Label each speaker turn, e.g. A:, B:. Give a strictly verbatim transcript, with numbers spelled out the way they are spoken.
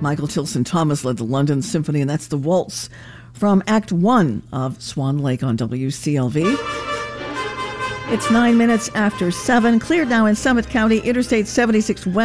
A: Michael Tilson Thomas led the London Symphony, and that's the waltz from Act One of Swan Lake on W C L V. It's nine minutes after seven. Cleared now in Summit County, Interstate seventy-six West.